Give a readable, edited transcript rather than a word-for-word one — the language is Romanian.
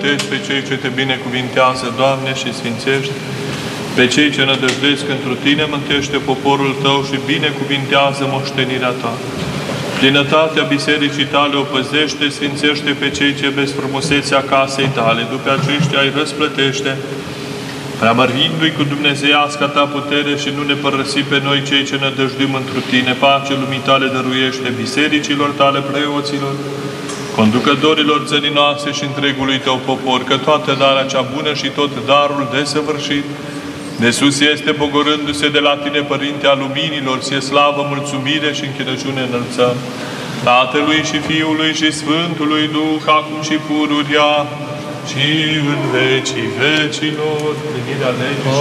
nădăjduiesc, pe cei ce te binecuvintează, Doamne, și sfințești. Pe cei ce nădăjduiesc întru Tine, mântește poporul Tău și binecuvintează moștenirea Ta. Plinătatea bisericii Tale o păzește, sfințește pe cei ce vezi frumusețea casei Tale, după aceștia îi răsplătește, preamărindu-i cu dumnezeiasca Ta putere și nu ne părăsi pe noi cei ce nădăjduim întru Tine. Pace lumii Tale dăruiește bisericilor Tale, preoților, conducătorilor țării noastre și întregului Tău popor, că toată darea cea bună și tot darul desăvârșit de sus este, pogorându-se de la Tine, Părinte al luminilor, ție slavă, mulțumire și închinăciune înălțăm Tatălui și Fiului și Sfântului Duh, acum și pururia și în vecii vecilor. Primirea legii.